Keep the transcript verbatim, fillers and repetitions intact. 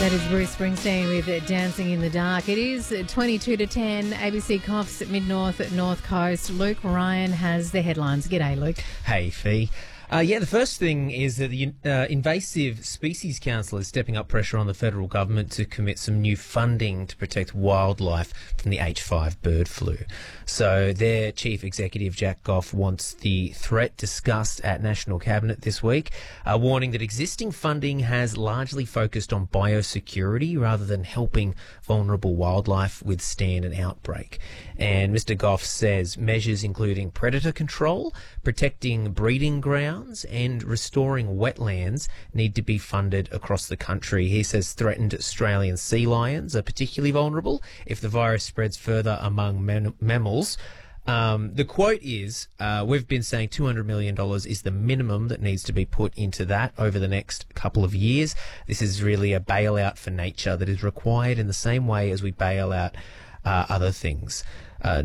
That is Bruce Springsteen with Dancing in the Dark. It is twenty-two to ten, A B C Coffs at Mid-North at North Coast. Luke Ryan has the headlines. G'day, Luke. Hey, Fee. Uh, yeah, the first thing is that the uh, Invasive Species Council is stepping up pressure on the federal government to commit some new funding to protect wildlife from the H five bird flu. So their chief executive, Jack Goff, wants the threat discussed at National Cabinet this week, uh, warning that existing funding has largely focused on biosecurity rather than helping vulnerable wildlife withstand an outbreak. And Mister Goff says measures including predator control, protecting breeding grounds and restoring wetlands need to be funded across the country. He says threatened Australian sea lions are particularly vulnerable if the virus spreads further among mam- mammals. Um, the quote is, uh, we've been saying two hundred million dollars is the minimum that needs to be put into that over the next couple of years. This is really a bailout for nature that is required in the same way as we bail out uh, other things. Uh,